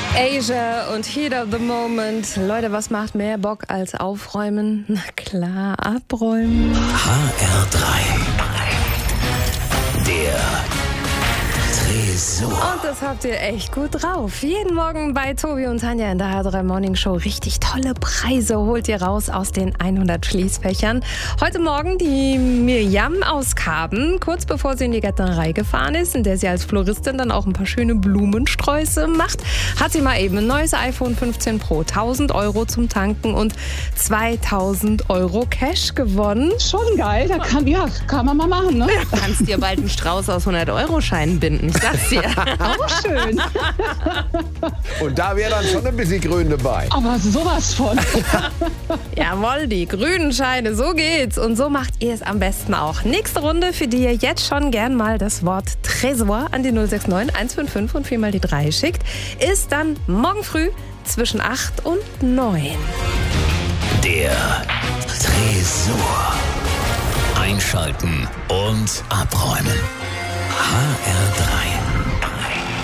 Asia und Heat of the Moment. Leute, was macht mehr Bock als aufräumen? Na klar, abräumen. HR3. Der Tresor. Und das habt ihr echt gut drauf. Jeden Morgen bei Tobi und Tanja in der HR3 Morning Show richtig tolle Preise holt ihr raus aus den 100 Schließfächern. Heute Morgen die Mirjam aus Karben, kurz bevor sie in die Gärtnerei gefahren ist, in der sie als Floristin dann auch ein paar schöne Blumensträuße macht, hat sie mal eben ein neues iPhone 15 Pro, 1.000 Euro zum Tanken und 2.000 Euro Cash gewonnen. Schon geil, kann man mal machen, ne? Du kannst dir bald einen Strauß aus 100-Euro-Scheinen binden, ich sag's dir. Auch schön. Und da wäre dann schon ein bisschen Grün dabei. Aber sowas von. Jawohl, die grünen Scheine, so geht's. Und so macht ihr es am besten auch. Nächste Runde, für die ihr jetzt schon gern mal das Wort Tresor an die 069 155 und 4 mal die 3 schickt, ist dann morgen früh zwischen 8 und 9. Der Tresor. Einschalten und abräumen. HR3.